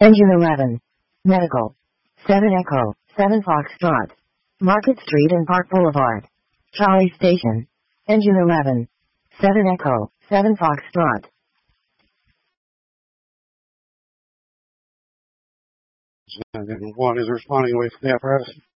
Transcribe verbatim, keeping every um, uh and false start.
Engine eleven. Medical. seven Echo, seven Foxtrot. Market Street and Park Boulevard. Charlie Station. Engine eleven. seven Echo, seven Foxtrot. And then one is responding away from the apparatus.